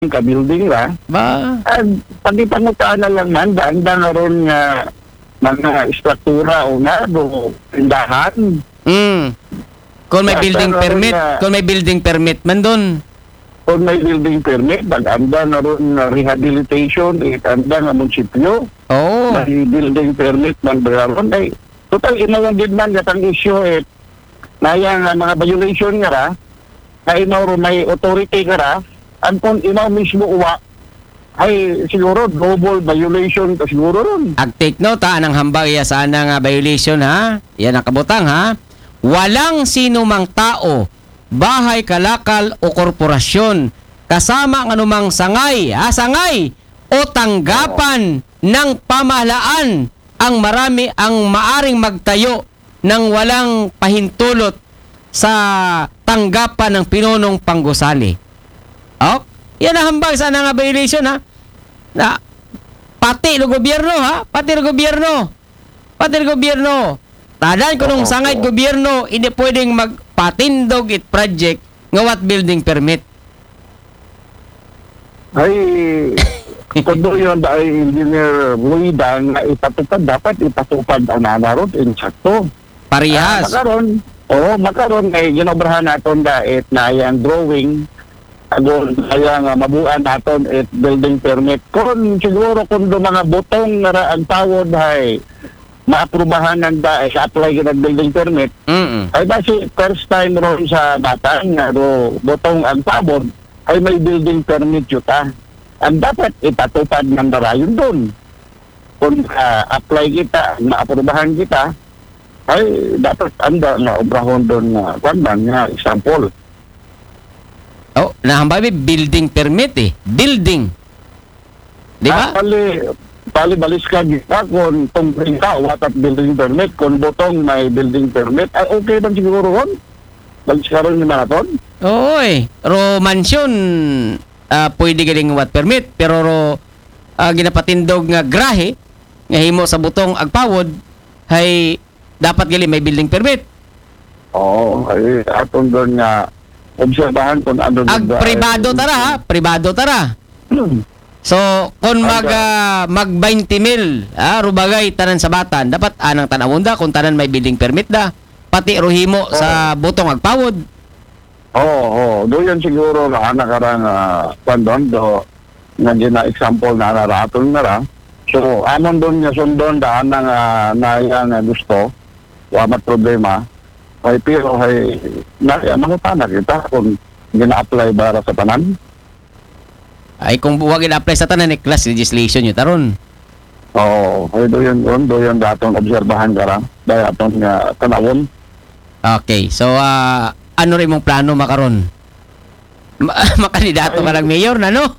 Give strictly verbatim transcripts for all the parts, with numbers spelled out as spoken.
ka-building ra. Ba? At pag-ipangutaan na lang man, daan-daan na ron nga mga struktura o nga, do tindahan. Mm. Kung may Sa- building sa- permit, na- kung may building permit man doon. Kung may building permit, daan-daan na ron na rehabilitation, itanda nga munisipyo, Oo. may building permit man ba ron. Ay, total, inalang din man gatang issue eh, na yan nga mga violation nga ra, na inaw ro may authority nga ra, at kung inaw mismo uwa, ay siguro double violation ka siguro ron. Ag take note ha, anang hambag iya sa anang ah, violation ha. Yan ang kabutang ha. Walang sino mang tao, bahay, kalakal o korporasyon kasama ang anumang sangay, ha, sangay o tanggapan ng pamahalaan ang marami ang maaring magtayo ng walang pahintulot sa tanggapan ng pinunong panggusali. Oh, yan ang hambag sa anang ah, violation ha. Na pati lo gobyerno ha, pati lo gobyerno. Pati lo gobyerno. Tadan ko nung Oo, sangay oo. gobyerno, hindi pwedeng magpatindog it project nga what building permit. Ay, kung doon yun ay engineer Ruida nga ipatupad, dapat ipatupad ang nanarod in sakto. Parehas. Ah, makaroon, oo, makaroon kay ginobrahan naton dait na yung drawing agon kaya nga mabuan naton it building permit. Kung siguro kung do mga butong nga ang tawod ay maaprubahan ng da sa apply ng building permit, Mm. ay basi first time ron sa bataan nga do butong ang tawod ay may building permit yuta. Ang dapat ipatupad ng darayon doon. Kung ah, apply kita, maaprubahan kita, ay dapat anda na obrahon doon nga kwan nga example. Oh, nahambay may building permit eh. Building. Di ba? Ah, pali, pali balis ka kita kung tungkring ka what at building permit, kung butong may building permit, ay okay ba siguro ron? Balis ka ron yung marathon? Oo eh. Ro mansion, ah, pwede galing what permit, pero ro ah, ginapatindog nga grahe, nga himo sa butong agpawod, hay dapat gali may building permit. Oo, ay aton doon nga obserbahan kung ano Ag doon- pribado tara ha, pribado tara. So, kung mag ah, mag twenty mil, ah, rubagay tanan sa batan, dapat anang tanawon da kung tanan may building permit da. Pati rohimo sa butong agpawod. Oo, oo. Doon yan siguro na anak karang uh, pandon do nga gina example na naraton na ra. So, amon doon nga sundon daan na nga na yan nga gusto, wamat problema. Ay pero ay na mangutana kita kung gina-apply bara sa tanan. Ay kung wag i-apply sa tanan eh, class legislation yun taron. Oo, ay doon yan doon, doon yan datong obserbahan ka ra. Dahil atong nga tanawon. Okay, so ah, ano rin mong plano makaron? Ma- makandidato ka lang mayor na no?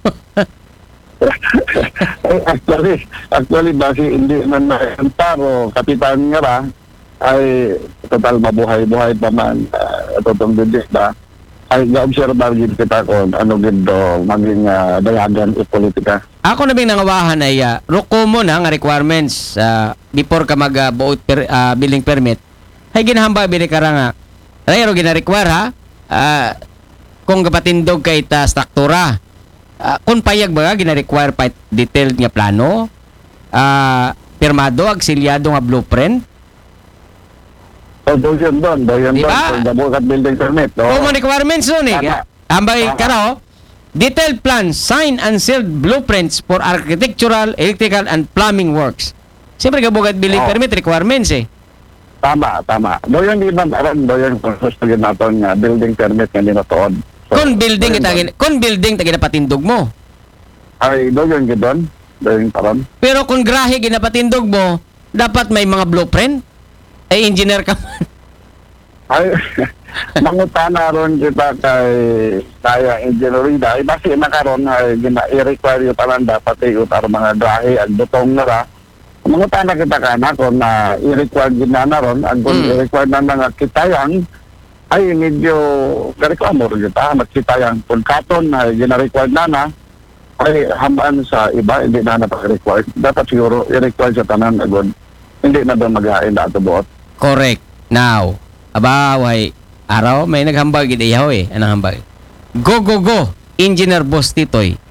Ay, actually, actually basi hindi man na o kapitan nga ra ay total mabuhay-buhay pa man uh, totong didik ba ay ga-obserbar gid kita kung ano gid do maging uh, dayagan o politika. Ako na bing nangawahan ay uh, common ha, nga requirements ah, before ka mag uh, buot per, ah, building permit. Hay ginahamba bili ka ra nga. Rayro gina-require ha. Ah, kung kapatindog kay ta struktura. Ah, kung payag ba gina-require pa detailed nga plano, ah, pirmado auxiliado nga blueprint. So do yun doon, do yun Di doon ba? kung dabukat building permit. Oh. Common requirements nun eh. Tama. Ambay Tama. ka raw, detailed plans, signed and sealed blueprints for architectural, electrical, and plumbing works. Siyempre kabugat building Oo. permit requirements eh. Tama, tama. Do yun di man aron do yun kung gusto gid naton nga building permit nga dinatuod. So, Kung building do yun itagin, kung building tagin patindog mo. ay do yun gid doon, do yun paron. Pero kung grahe ginapatindog mo, dapat may mga blueprint. Eh engineer ka man. Ay, mangutana ron kita kay kaya engineerida. Ay, basi nakaroon ay gina i-require yung tanan dapat yung mga drahe at butong na ra. Mangutana kita ka na kung na i-require gina na ron. Ang kung Mm. i-require na nga kitayang, ay medyo reklamo rin kita. Magkitayang kung katon ay gina-require na na, ay hamaan sa iba, hindi na na pa-require. Dapat siguro i-require sa tanan agad. Hindi na doon mag-hain na ito buot. Correct. Now, aba, way, araw, may naghambag, idayaw eh. Anong hambag? Go, go, go! Engineer Boss Titoy.